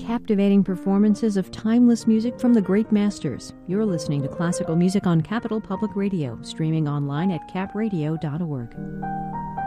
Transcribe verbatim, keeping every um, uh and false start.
captivating performances of timeless music from the great masters. You're listening to classical music on Capital Public Radio, streaming online at cap radio dot org.